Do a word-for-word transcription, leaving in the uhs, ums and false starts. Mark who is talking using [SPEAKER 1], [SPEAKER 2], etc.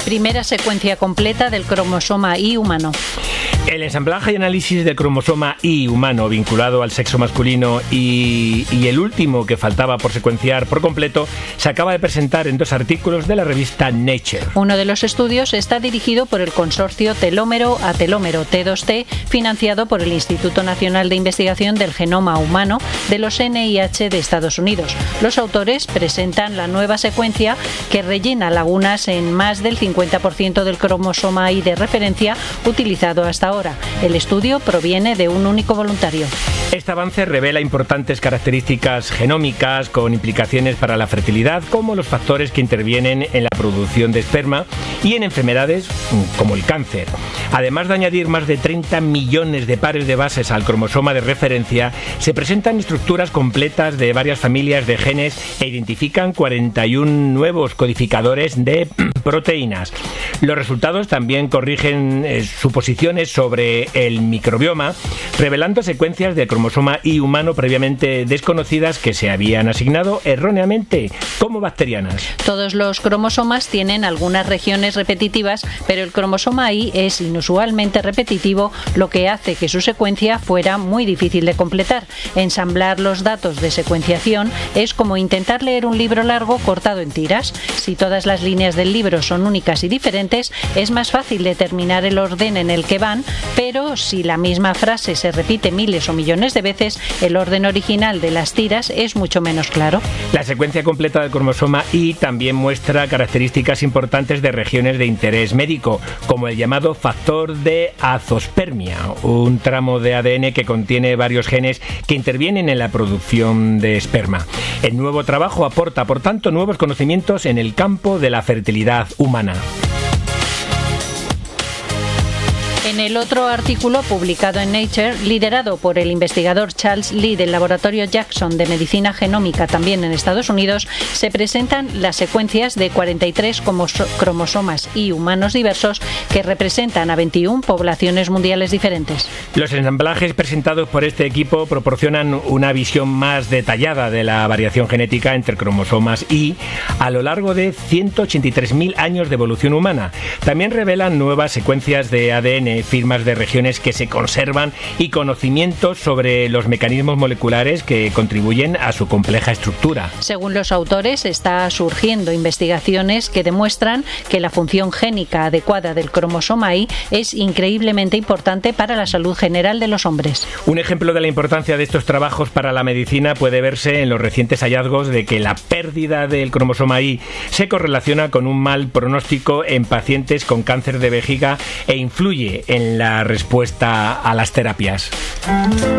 [SPEAKER 1] Primera secuencia completa del cromosoma Y humano.
[SPEAKER 2] El ensamblaje y análisis del cromosoma Y humano vinculado al sexo masculino y, y el último que faltaba por secuenciar por completo se acaba de presentar en dos artículos de la revista Nature.
[SPEAKER 1] Uno de los estudios está dirigido por el consorcio Telómero a Telómero T dos T, financiado por el Instituto Nacional de Investigación del Genoma Humano de los N I H de Estados Unidos. Los autores presentan la nueva secuencia que rellena lagunas en más del cincuenta por ciento del cromosoma Y de referencia utilizado hasta ahora. El estudio proviene de un único voluntario.
[SPEAKER 2] Este avance revela importantes características genómicas con implicaciones para la fertilidad, como los factores que intervienen en la producción de esperma y en enfermedades como el cáncer. Además de añadir más de treinta millones de pares de bases al cromosoma de referencia, se presentan estructuras completas de varias familias de genes e identifican cuarenta y uno nuevos codificadores de proteínas. Los resultados también corrigen eh, suposiciones sobre el microbioma, revelando secuencias de cromosoma Y humano previamente desconocidas que se habían asignado erróneamente como bacterianas.
[SPEAKER 1] Todos los cromosomas tienen algunas regiones repetitivas, pero el cromosoma Y es inusualmente repetitivo, lo que hace que su secuencia fuera muy difícil de completar. Ensamblar los datos de secuenciación es como intentar leer un libro largo cortado en tiras. Si todas las líneas del libro son únicas y diferentes, es más fácil determinar el orden en el que van, pero si la misma frase se repite miles o millones de veces, el orden original de las tiras es mucho menos claro.
[SPEAKER 2] La secuencia completa del cromosoma Y también muestra características importantes de regiones de interés médico, como el llamado factor de azospermia, un tramo de A D N que contiene varios genes que intervienen en la producción de esperma. El nuevo trabajo aporta, por tanto, nuevos conocimientos en el campo de la fertilidad humana.
[SPEAKER 1] En el otro artículo publicado en Nature, liderado por el investigador Charles Lee del laboratorio Jackson de Medicina Genómica también en Estados Unidos, se presentan las secuencias de cuarenta y tres cromosomas Y humanos diversos que representan a veintiuna poblaciones mundiales diferentes.
[SPEAKER 2] Los ensamblajes presentados por este equipo proporcionan una visión más detallada de la variación genética entre cromosomas Y a lo largo de ciento ochenta y tres mil años de evolución humana. También revelan nuevas secuencias de A D N, firmas de regiones que se conservan y conocimientos sobre los mecanismos moleculares que contribuyen a su compleja estructura.
[SPEAKER 1] Según los autores, está surgiendo investigaciones que demuestran que la función génica adecuada del cromosoma Y es increíblemente importante para la salud general de los hombres.
[SPEAKER 2] Un ejemplo de la importancia de estos trabajos para la medicina puede verse en los recientes hallazgos de que la pérdida del cromosoma Y se correlaciona con un mal pronóstico en pacientes con cáncer de vejiga e influye en la respuesta a las terapias.